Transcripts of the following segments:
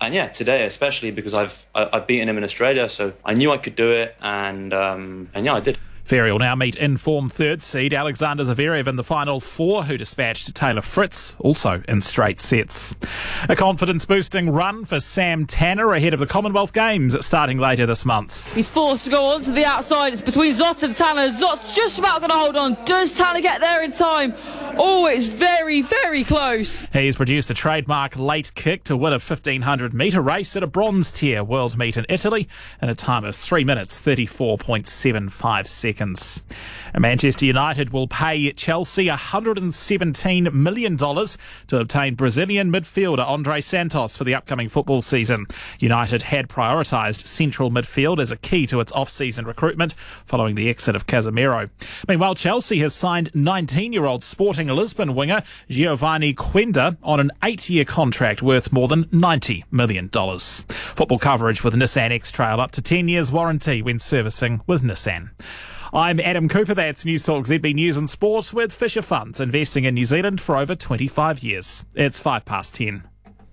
And yeah, today especially because I've beaten him in Australia, so I knew I could do it, and yeah, I did. Ferry will now meet in-form third seed Alexander Zverev in the final four, who dispatched Taylor Fritz, also in straight sets. A confidence-boosting run for Sam Tanner ahead of the Commonwealth Games starting later this month. He's forced to go on to the outside. It's between Zott and Tanner. Zott's just about going to hold on. Does Tanner get there in time? Oh, it's very, very close. He's produced a trademark late kick to win a 1,500-metre race at a bronze tier world meet in Italy in a time of 3 minutes 34.75 seconds. Manchester United will pay Chelsea $117 million to obtain Brazilian midfielder Andre Santos for the upcoming football season. United had prioritised central midfield as a key to its off-season recruitment following the exit of Casemiro. Meanwhile, Chelsea has signed 19-year-old Sporting Lisbon winger Giovanni Quenda on an 8-year contract worth more than $90 million. Football coverage with Nissan X-Trail up to 10 years warranty when servicing with Nissan. I'm Adam Cooper, that's News Talk ZB News and Sport with Fisher Funds, investing in New Zealand for over 25 years. It's 10:05.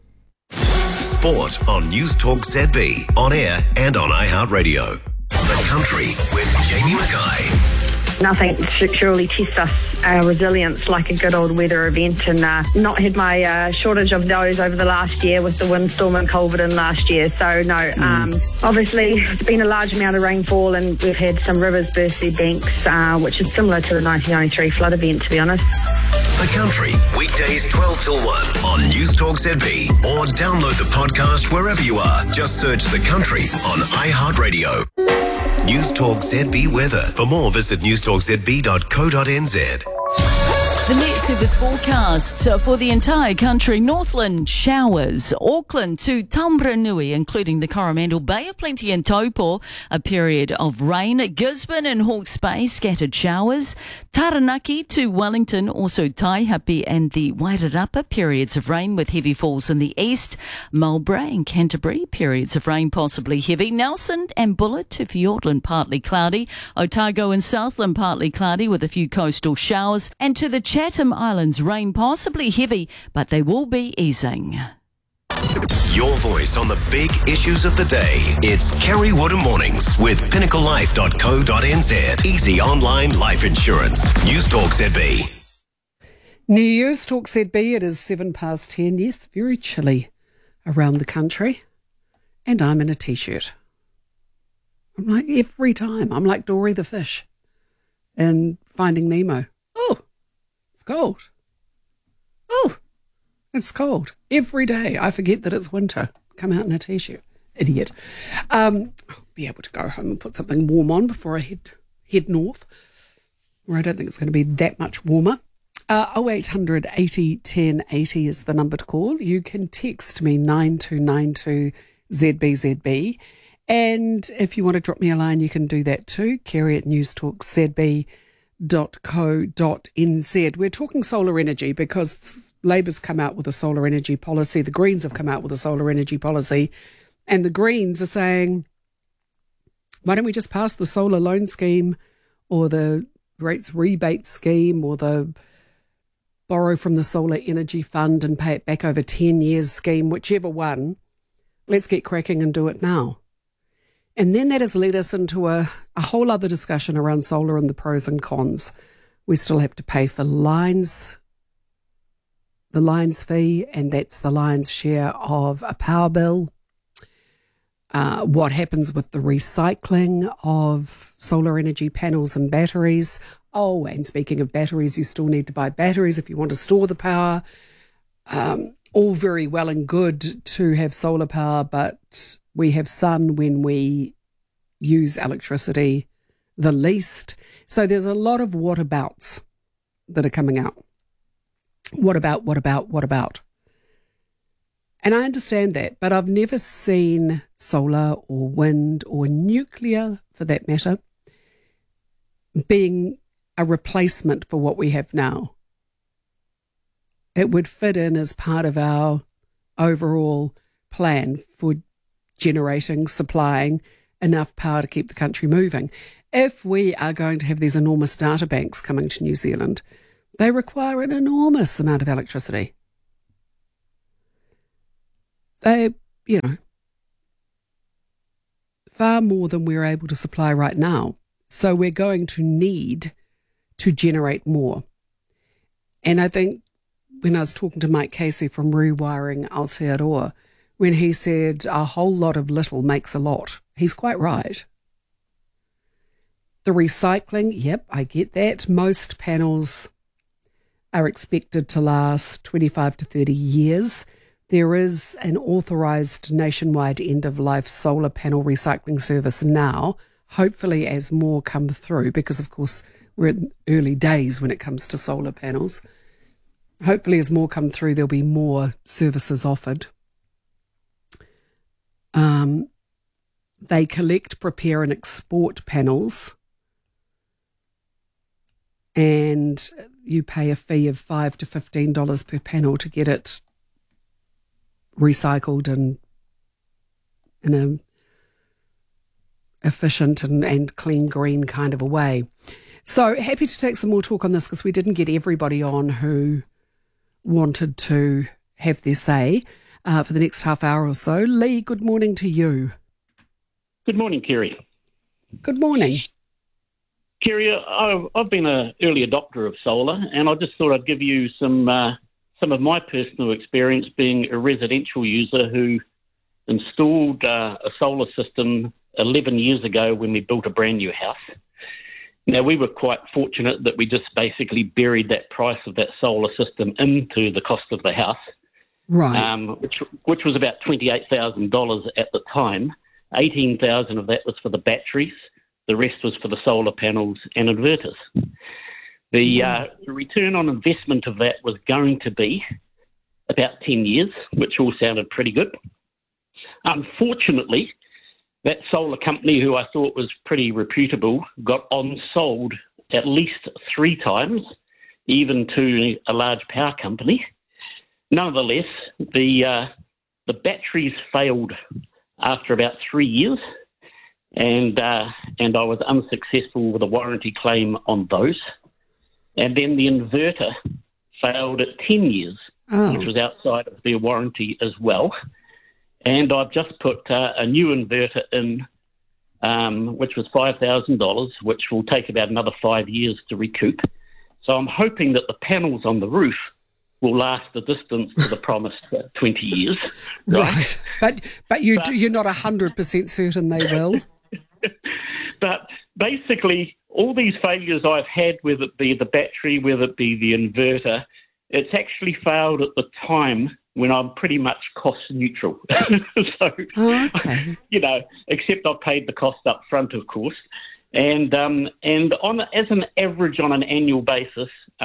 Sport on News Talk ZB, on air and on iHeartRadio. The Country with Jamie Mackay. Nothing should surely test our resilience like a good old weather event, and not had my shortage of those over the last year with the windstorm and Culverden last year. So no, obviously it's been a large amount of rainfall, and we've had some rivers burst their banks, which is similar to the 1993 flood event, to be honest. The Country, weekdays 12 till 1 on News Talk ZB, or download the podcast wherever you are. Just search The Country on iHeartRadio. News Talk ZB weather. For more, visit newstalkzb.co.nz. The Met Service forecast for the entire country: Northland showers, Auckland to Taumarunui, including the Coromandel Bay of Plenty and Taupo, a period of rain, Gisborne and Hawke's Bay, scattered showers, Taranaki to Wellington, also Taihape and the Wairarapa, periods of rain with heavy falls in the east, Marlborough and Canterbury, periods of rain possibly heavy, Nelson and Bullard to Fiordland, partly cloudy, Otago and Southland, partly cloudy with a few coastal showers, and to the Chatham Islands, rain possibly heavy, but they will be easing. Your voice on the big issues of the day. It's Kerry Woodham Mornings with pinnaclelife.co.nz. Easy online life insurance. News Talk ZB. News Talk ZB. It is 10:07. Yes, very chilly around the country. And I'm in a T-shirt. I'm like, every time, I'm like Dory the fish in Finding Nemo. Oh, it's cold. Oh, it's cold. Every day I forget that it's winter. Come out in a T-shirt. Idiot. I'll be able to go home and put something warm on before I head north, where I don't think it's going to be that much warmer. 0800 80 10 80 is the number to call. You can text me 9292 ZBZB. And if you want to drop me a line, you can do that too. Kerry at newstalkzb.co.nz. We're talking solar energy because Labour's come out with a solar energy policy. The Greens have come out with a solar energy policy. And the Greens are saying, why don't we just pass the solar loan scheme or the rates rebate scheme or the borrow from the solar energy fund and pay it back over 10 years scheme, whichever one. Let's get cracking and do it now. And then that has led us into a whole other discussion around solar and the pros and cons. We still have to pay for the lines fee, and that's the lion's share of a power bill. What happens with the recycling of solar energy panels and batteries. Oh, and speaking of batteries, you still need to buy batteries if you want to store the power. All very well and good to have solar power, but we have sun when we use electricity the least. So there's a lot of whatabouts that are coming out. What about? And I understand that, but I've never seen solar or wind or nuclear, for that matter, being a replacement for what we have now. It would fit in as part of our overall plan for generating, supplying enough power to keep the country moving. If we are going to have these enormous data banks coming to New Zealand, they require an enormous amount of electricity. They far more than we're able to supply right now. So we're going to need to generate more. And I think when I was talking to Mike Casey from Rewiring Aotearoa, when he said a whole lot of little makes a lot, he's quite right. The recycling, yep, I get that. Most panels are expected to last 25 to 30 years. There is an authorised nationwide end-of-life solar panel recycling service now, hopefully as more come through, because, of course, we're in early days when it comes to solar panels. Hopefully as more come through, there'll be more services offered. They collect, prepare and export panels, and you pay a fee of $5 to $15 per panel to get it recycled and in a efficient and clean green kind of a way. So happy to take some more talk on this, because we didn't get everybody on who wanted to have their say for the next half hour or so. Lee, good morning to you. Good morning, Kerry. Good morning. Kerry, I've been an early adopter of solar, and I just thought I'd give you some of my personal experience being a residential user who installed a solar system 11 years ago when we built a brand new house. Now, we were quite fortunate that we just basically buried that price of that solar system into the cost of the house, right? Which was about $28,000 at the time. $18,000 of that was for the batteries. The rest was for the solar panels and inverters. The return on investment of that was going to be about 10 years, which all sounded pretty good. Unfortunately, that solar company, who I thought was pretty reputable, got on-sold at least 3 times, even to a large power company. Nonetheless, the batteries failed after about 3 years, and I was unsuccessful with a warranty claim on those. And then the inverter failed at 10 years, which was outside of their warranty as well. And I've just put a new inverter in, which was $5,000, which will take about another 5 years to recoup. So I'm hoping that the panels on the roof will last the distance to the promised 20 years. Right. But you're not 100% certain they will? But basically, all these failures I've had, whether it be the battery, whether it be the inverter, it's actually failed at the time when I'm pretty much cost neutral. So, except I've paid the cost up front, of course. And as an average on an annual basis,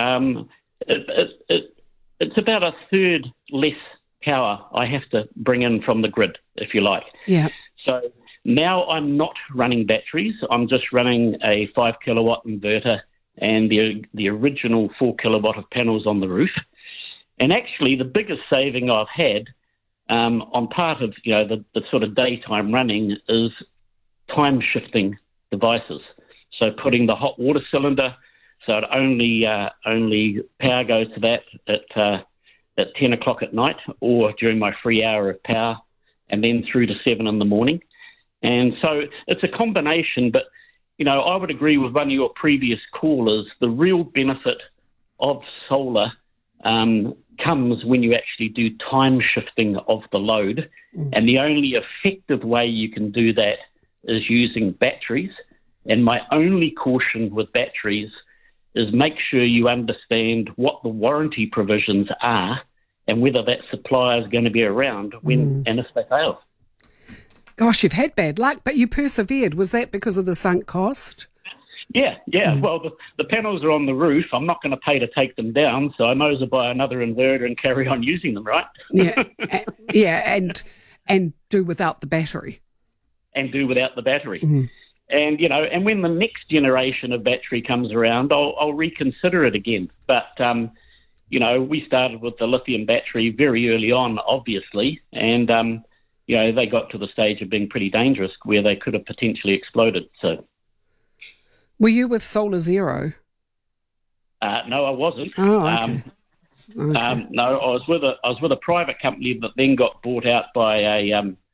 it's about a third less power I have to bring in from the grid, if you like. Yeah. So now I'm not running batteries. I'm just running a 5 kilowatt inverter and the original 4 kilowatt of panels on the roof. And actually, the biggest saving I've had on part of the sort of daytime running is time shifting devices. So putting the hot water cylinder, so it only power goes to that at 10 o'clock at night, or during my free hour of power, and then through to 7 in the morning. And so it's a combination, but I would agree with one of your previous callers. The real benefit of solar comes when you actually do time shifting of the load. And the only effective way you can do that is using batteries. And my only caution with batteries is make sure you understand what the warranty provisions are and whether that supplier is going to be around when and if they fail. Gosh, you've had bad luck, but you persevered. Was that because of the sunk cost? Yeah. Well, the panels are on the roof. I'm not going to pay to take them down, so I might as well buy another inverter and carry on using them, right? and do without the battery. And do without the battery. And, and when the next generation of battery comes around, I'll reconsider it again. But, we started with the lithium battery very early on, obviously, and, they got to the stage of being pretty dangerous where they could have potentially exploded, so... Were you with Solar Zero? No, I wasn't. Oh, okay. Okay. No, I was with a private company that then got bought out by